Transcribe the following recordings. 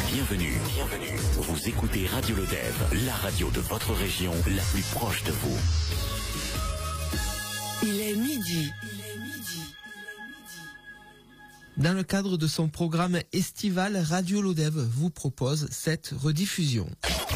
Bienvenue. Vous écoutez Radio Lodève, la radio de votre région, la plus proche de vous. Il est midi. Dans le cadre de son programme estival, Radio Lodève vous propose cette rediffusion.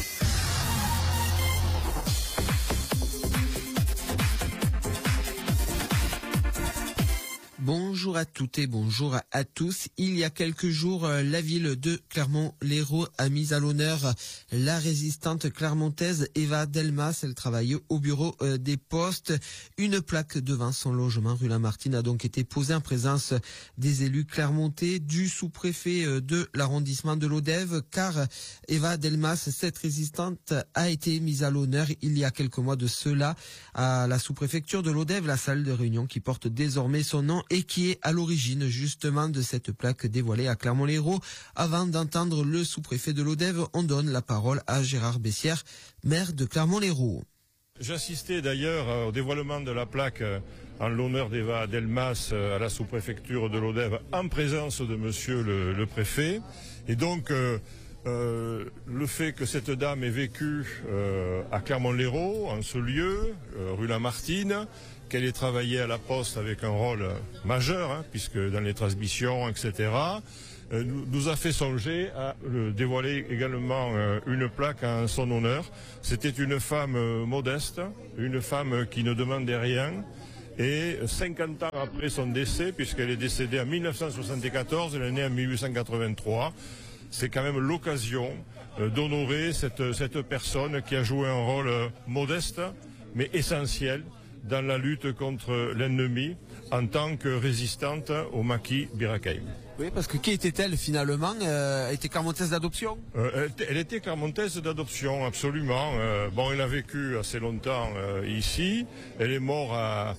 Bonjour à toutes et bonjour à tous. Il y a quelques jours, la ville de Clermont-Lérault a mis à l'honneur la résistante clermontaise Eva Delmas. Elle travaillait au bureau des postes. Une plaque devant son logement rue Lamartine a donc été posée en présence des élus clermontais, du sous-préfet de l'arrondissement de Lodève, car Eva Delmas, cette résistante, a été mise à l'honneur il y a quelques mois de cela à la sous-préfecture de Lodève, la salle de réunion qui porte désormais son nom et qui est à l'origine justement de cette plaque dévoilée à Clermont-Lérault. Avant d'entendre le sous-préfet de Lodève, on donne la parole à Gérard Bessière, maire de Clermont-Lérault. J'assistais d'ailleurs au dévoilement de la plaque en l'honneur d'Eva Delmas à la sous-préfecture de Lodève en présence de monsieur le préfet. Et donc le fait que cette dame ait vécu à Clermont-Lérault, en ce lieu, rue Lamartine, qu'elle ait travaillé à la poste avec un rôle majeur, puisque dans les transmissions, etc., nous a fait songer à dévoiler également une plaque en son honneur. C'était une femme modeste, une femme qui ne demandait rien, et 50 ans après son décès, puisqu'elle est décédée en 1974, elle est née en 1883, c'est quand même l'occasion d'honorer cette personne qui a joué un rôle modeste, mais essentiel, dans la lutte contre l'ennemi en tant que résistante au maquis Bir-Hakeim. Oui, parce que qui était-elle finalement? Elle était clermontaise d'adoption? Elle était clermontaise d'adoption, absolument. Elle a vécu assez longtemps ici. Elle est morte à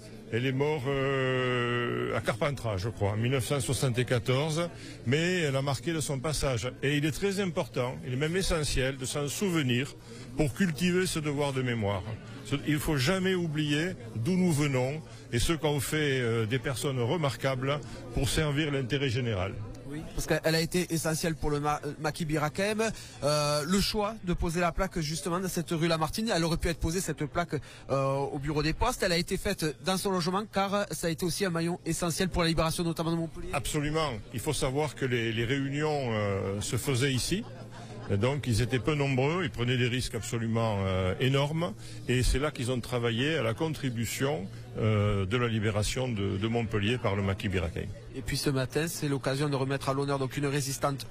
Carpentras, je crois, en 1974, mais elle a marqué de son passage. Et il est très important, il est même essentiel de s'en souvenir pour cultiver ce devoir de mémoire. Il ne faut jamais oublier d'où nous venons et ce qu'ont fait des personnes remarquables pour servir l'intérêt général. Oui, parce qu'elle a été essentielle pour le maquis Bir-Hakeim. Le choix de poser la plaque justement dans cette rue Lamartine, elle aurait pu être posée cette plaque au bureau des postes. Elle a été faite dans son logement car ça a été aussi un maillon essentiel pour la libération notamment de Montpellier. Absolument. Il faut savoir que les réunions se faisaient ici. Et donc ils étaient peu nombreux, ils prenaient des risques absolument énormes et c'est là qu'ils ont travaillé à la contribution de la libération de Montpellier par le maquis Bir-Hakeim. Et puis ce matin, c'est l'occasion de remettre à l'honneur donc une résistante,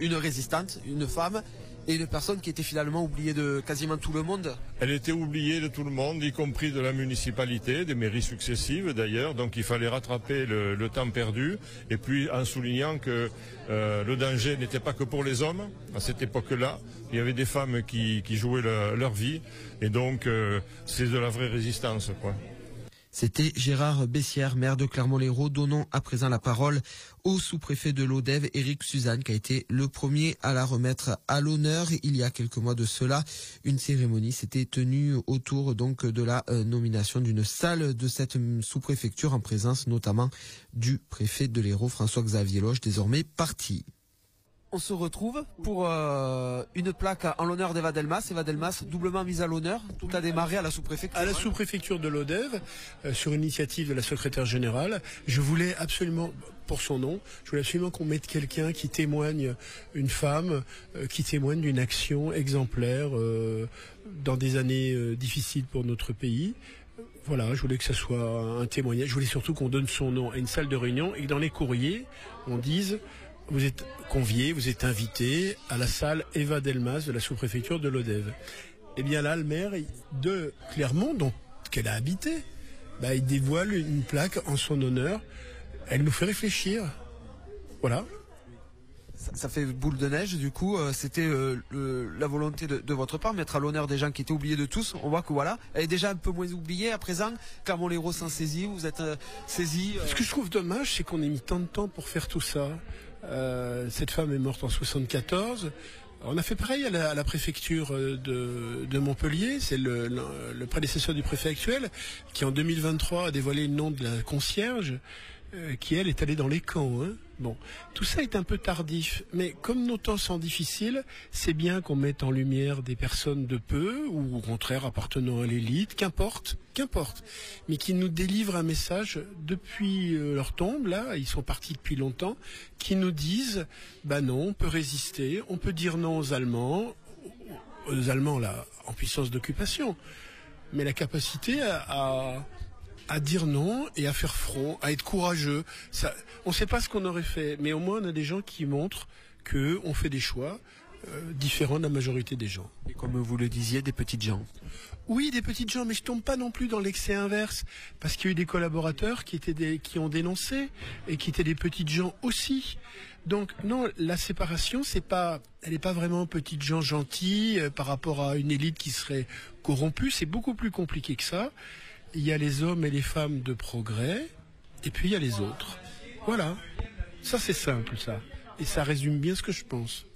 une femme et une personne qui était finalement oubliée de quasiment tout le monde. Elle était oubliée de tout le monde, y compris de la municipalité, des mairies successives d'ailleurs, donc il fallait rattraper le temps perdu, et puis en soulignant que le danger n'était pas que pour les hommes, à cette époque-là, il y avait des femmes qui jouaient leur vie, et donc c'est de la vraie résistance, quoi. C'était Gérard Bessière, maire de Clermont-Lérault. Donnons à présent la parole au sous-préfet de Lodève, Éric Suzanne, qui a été le premier à la remettre à l'honneur. Il y a quelques mois de cela, une cérémonie s'était tenue autour donc de la nomination d'une salle de cette sous-préfecture en présence notamment du préfet de l'Hérault, François-Xavier Loge, désormais parti. On se retrouve pour une plaque en l'honneur d'Eva Delmas. Eva Delmas, doublement mise à l'honneur. Tout a démarré à la sous-préfecture. À la sous-préfecture de Lodève, sur initiative de la secrétaire générale. Je voulais absolument, pour son nom, je voulais absolument qu'on mette quelqu'un qui témoigne, une femme, qui témoigne d'une action exemplaire dans des années difficiles pour notre pays. Voilà, je voulais que ça soit un témoignage. Je voulais surtout qu'on donne son nom à une salle de réunion et que dans les courriers, on dise... Vous êtes convié, vous êtes invité à la salle Eva Delmas de la sous-préfecture de Lodève. Eh bien là, le maire de Clermont, donc qu'elle a habité, il dévoile une plaque en son honneur. Elle nous fait réfléchir. Voilà. Ça fait boule de neige, du coup, c'était la volonté de votre part, mettre à l'honneur des gens qui étaient oubliés de tous. On voit que voilà, elle est déjà un peu moins oubliée à présent. Clermont-Lérault s'en saisit, vous êtes saisis. Ce que je trouve dommage, c'est qu'on ait mis tant de temps pour faire tout ça. Cette femme est morte en 74. On a fait pareil à la préfecture de Montpellier. C'est le prédécesseur du préfet actuel qui en 2023 a dévoilé le nom de la concierge. qui elle est allée dans les camps. Hein. Bon, tout ça est un peu tardif, mais comme nos temps sont difficiles, c'est bien qu'on mette en lumière des personnes de peu, ou au contraire appartenant à l'élite, qu'importe, mais qui nous délivrent un message depuis leur tombe, là, ils sont partis depuis longtemps, qui nous disent, bah non, on peut résister, on peut dire non aux Allemands là, en puissance d'occupation, mais la capacité à dire non et à faire front, à être courageux. Ça, on ne sait pas ce qu'on aurait fait, mais au moins on a des gens qui montrent qu'on fait des choix différents de la majorité des gens. Et comme vous le disiez, des petites gens. Oui, des petites gens, mais je tombe pas non plus dans l'excès inverse, parce qu'il y a eu des collaborateurs qui ont dénoncé et qui étaient des petites gens aussi. Donc non, la séparation, elle n'est pas vraiment petites gens gentils par rapport à une élite qui serait corrompue. C'est beaucoup plus compliqué que ça. Il y a les hommes et les femmes de progrès, et puis il y a les autres. Voilà. Ça, c'est simple, ça. Et ça résume bien ce que je pense.